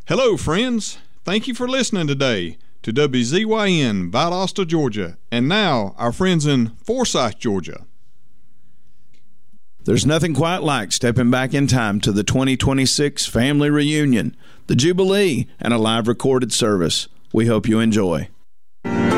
Hello, friends. Thank you for listening today to WZYN Valdosta, Georgia, and now our friends in Forsyth, Georgia. There's nothing quite like stepping back in time to the 2026 family reunion, the Jubilee, and a live recorded service. We hope you enjoy.